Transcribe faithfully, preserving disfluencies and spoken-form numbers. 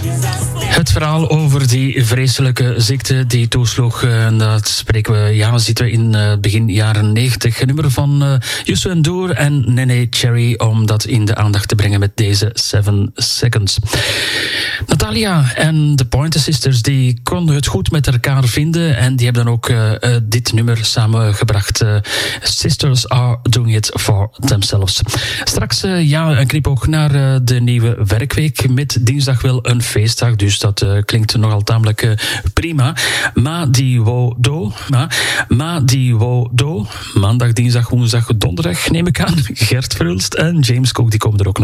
Het verhaal over die vreselijke ziekte die toesloeg, en dat spreken we, ja, zitten we in uh, begin jaren negentig. Een nummer van uh, Youssou N'Dour en Nene Cherry om dat in de aandacht te brengen met deze Seven Seconds. Natalia en de Pointer Sisters die konden het goed met elkaar vinden en die hebben dan ook uh, uh, dit nummer samengebracht. Uh, Sisters are doing it for themselves. Straks uh, ja, een knipoog naar uh, de nieuwe werkweek met dinsdag wel een feestdag, dus dat uh, klinkt nogal tamelijk uh, prima. Ma di wo do, ma, ma di wo do. Maandag, dinsdag, woensdag, donderdag neem ik aan. Gert Verhulst en James Cook die komen er ook nog.